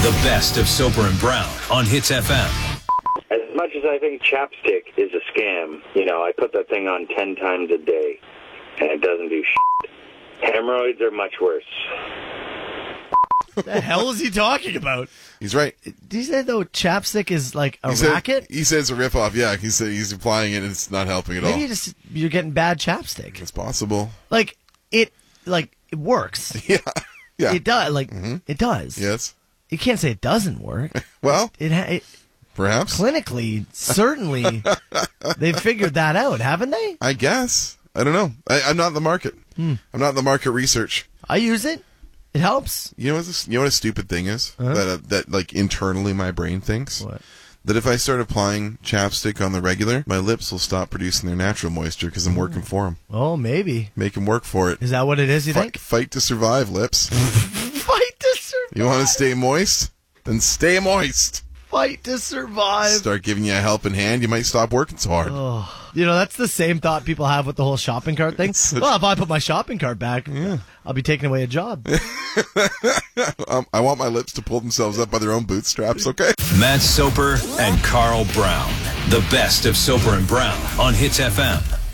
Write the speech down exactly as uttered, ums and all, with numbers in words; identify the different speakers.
Speaker 1: The best of Soper and Brown on Hits F M.
Speaker 2: As much as I think chapstick is a scam, you know, I put that thing on ten times a day, and it doesn't do shit. Hemorrhoids are much worse.
Speaker 3: What the hell is he talking about?
Speaker 4: He's right.
Speaker 3: Did you say, though, chapstick is like a
Speaker 4: he said,
Speaker 3: racket?
Speaker 4: He says a ripoff. Yeah, he said he's applying it and it's not helping at
Speaker 3: Maybe
Speaker 4: all.
Speaker 3: you just, you're getting bad chapstick.
Speaker 4: It's possible.
Speaker 3: Like, it like it works.
Speaker 4: Yeah. Yeah.
Speaker 3: It does. Like,
Speaker 4: mm-hmm.
Speaker 3: it does.
Speaker 4: Yes.
Speaker 3: You can't say it doesn't work.
Speaker 4: Well,
Speaker 3: it, ha- it
Speaker 4: perhaps.
Speaker 3: Clinically, certainly, they've figured that out, haven't they?
Speaker 4: I guess. I don't know. I, I'm not in the market.
Speaker 3: Hmm.
Speaker 4: I'm not in the market research.
Speaker 3: I use it. It helps.
Speaker 4: You know what this, you know what a stupid thing is?
Speaker 3: Uh-huh.
Speaker 4: That, uh, that, like, internally my brain thinks?
Speaker 3: What?
Speaker 4: That if I start applying chapstick on the regular, my lips will stop producing their natural moisture because I'm working for them.
Speaker 3: Oh, maybe.
Speaker 4: Make them work for it.
Speaker 3: Is that what it is, you
Speaker 4: F-
Speaker 3: think?
Speaker 4: Fight to survive, lips.
Speaker 3: Fight to survive.
Speaker 4: You want to stay moist? Then stay moist.
Speaker 3: Fight to survive.
Speaker 4: Start giving you a helping hand, you might stop working so hard.
Speaker 3: Oh, you know, that's the same thought people have with the whole shopping cart thing.
Speaker 4: Such-
Speaker 3: Well, if I put my shopping cart back, yeah. I'll be taking away a job.
Speaker 4: um, I want my lips to pull themselves up by their own bootstraps, okay?
Speaker 1: Matt Soper and Carl Brown. The best of Soper and Brown on Hits F M.